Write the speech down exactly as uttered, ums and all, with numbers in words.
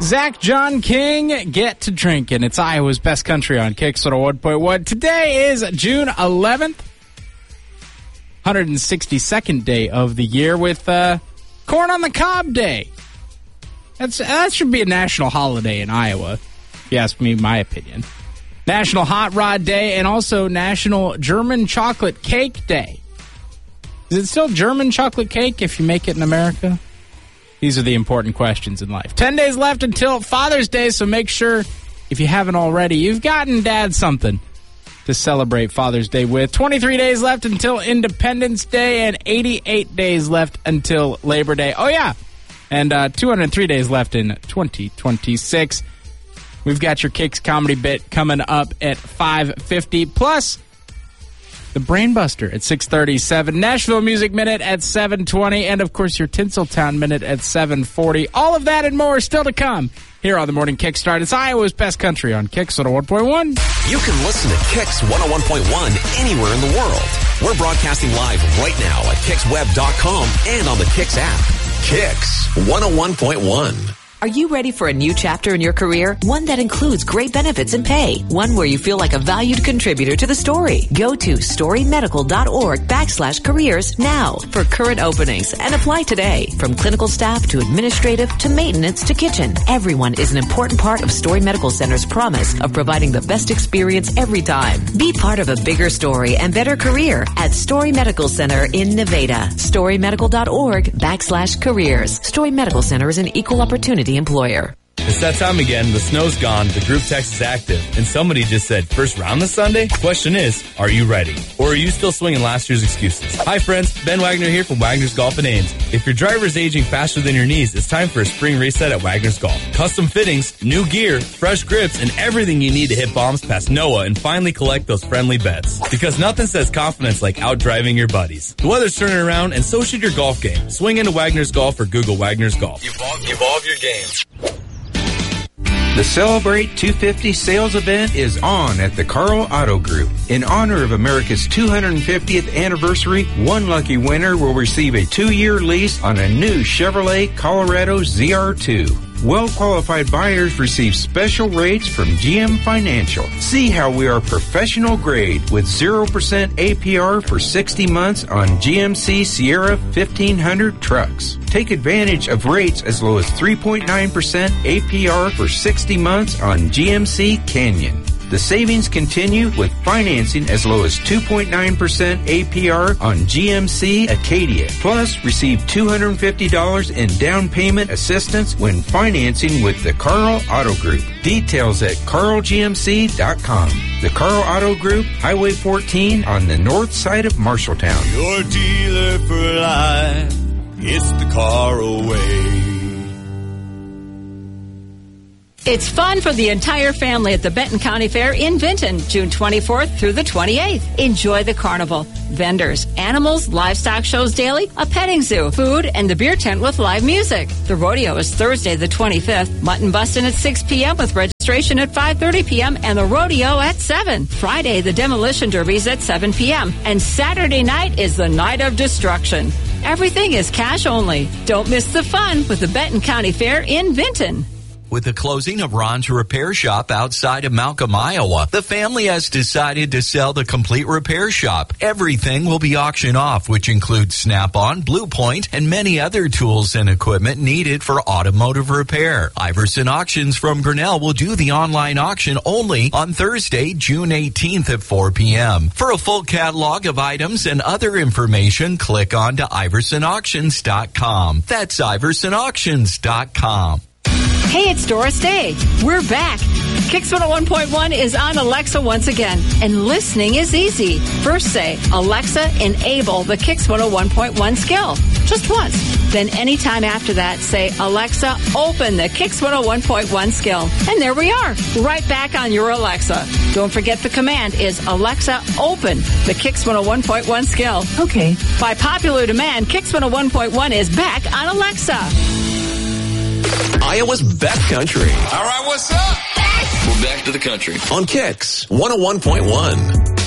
Zach John King, Get to Drinking. It's Iowa's Best Country on Kicks one oh one point one. Today is June eleventh, one hundred sixty-second day of the year with uh, Corn on the Cob Day. That's, that should be a national holiday in Iowa, if you ask me my opinion. National Hot Rod Day and also National German Chocolate Cake Day. Is it still German chocolate cake if you make it in America? These are the important questions in life. Ten days left until Father's Day, so make sure, if you haven't already, you've gotten Dad something to celebrate Father's Day with. twenty-three days left until Independence Day and eighty-eight days left until Labor Day. Oh, yeah. And uh, two hundred three days left in twenty twenty-six. We've got your Kicks comedy bit coming up at five fifty, plus the Brainbuster at six thirty-seven, Nashville Music Minute at seven twenty, and, of course, your Tinseltown Minute at seven forty. All of that and more still to come here on the Morning Kickstart. It's Iowa's Best Country on Kicks one oh one point one. You can listen to Kicks one oh one point one anywhere in the world. We're broadcasting live right now at kicks web dot com and on the Kicks app. Kicks one oh one point one. Are you ready for a new chapter in your career? One that includes great benefits and pay. One where you feel like a valued contributor to the story. Go to storymedical.org backslash careers now for current openings and apply today. From clinical staff to administrative to maintenance to kitchen, everyone is an important part of Story Medical Center's promise of providing the best experience every time. Be part of a bigger story and better career at Story Medical Center in Nevada. storymedical.org backslash careers. Story Medical Center is an equal opportunity employer. It's that time again. The snow's gone, the group text is active, and somebody just said, first round this Sunday? Question is, are you ready? Or are you still swinging last year's excuses? Hi friends, Ben Wagner here from Wagner's Golf and Ames. If your driver is aging faster than your knees, it's time for a spring reset at Wagner's Golf. Custom fittings, new gear, fresh grips, and everything you need to hit bombs past Noah and finally collect those friendly bets. Because nothing says confidence like out-driving your buddies. The weather's turning around, and so should your golf game. Swing into Wagner's Golf or Google Wagner's Golf. Evolve, evolve your game. The Celebrate two fifty sales event is on at the Carl Auto Group. In honor of America's two hundred fiftieth anniversary, one lucky winner will receive a two-year lease on a new Chevrolet Colorado Z R two. Well-qualified buyers receive special rates from G M Financial. See how we are professional grade with zero percent A P R for sixty months on G M C Sierra fifteen hundred trucks. Take advantage of rates as low as three point nine percent A P R for sixty months on G M C Canyon. The savings continue with financing as low as two point nine percent A P R on G M C Acadia. Plus, receive two hundred fifty dollars in down payment assistance when financing with the Carl Auto Group. Details at carl g m c dot com. The Carl Auto Group, Highway fourteen on the north side of Marshalltown. Your dealer for life, it's the Carl way. It's fun for the entire family at the Benton County Fair in Vinton, June twenty-fourth through the twenty-eighth. Enjoy the carnival, vendors, animals, livestock shows daily, a petting zoo, food, and the beer tent with live music. The rodeo is Thursday the twenty-fifth. Mutton busting at six p.m. with registration at five thirty p.m. and the rodeo at seven. Friday, the demolition derbies at seven p.m. And Saturday night is the night of destruction. Everything is cash only. Don't miss the fun with the Benton County Fair in Vinton. With the closing of Ron's Repair Shop outside of Malcolm, Iowa, the family has decided to sell the complete repair shop. Everything will be auctioned off, which includes Snap-on, Blue Point, and many other tools and equipment needed for automotive repair. Iverson Auctions from Grinnell will do the online auction only on Thursday, June eighteenth at four p.m. For a full catalog of items and other information, click on to iverson auctions dot com. That's iverson auctions dot com. Hey, it's Doris Day. We're back. Kicks one oh one point one is on Alexa once again, and listening is easy. First say, Alexa, enable the Kicks one oh one point one skill. Just once. Then anytime after that, say, Alexa, open the Kicks one oh one point one skill. And there we are, right back on your Alexa. Don't forget the command is Alexa, open the Kicks one oh one point one skill. Okay. By popular demand, Kicks one oh one point one is back on Alexa. Iowa's best country. All right, what's up? We're back to the country on Kicks one oh one point one.